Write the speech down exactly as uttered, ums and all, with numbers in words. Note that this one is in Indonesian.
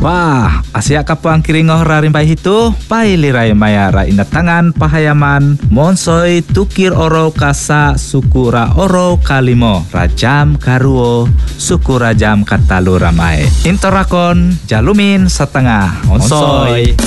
Wah, Asia kapuang kiringoh rarimpai hitu, pailirai mayara inat tangan pahayaman, monsoi tukir oro kasa sukura oro kalimo, rajam karuo, suku rajam katalu ramai. Intorakon, jalumin setengah, monsoi.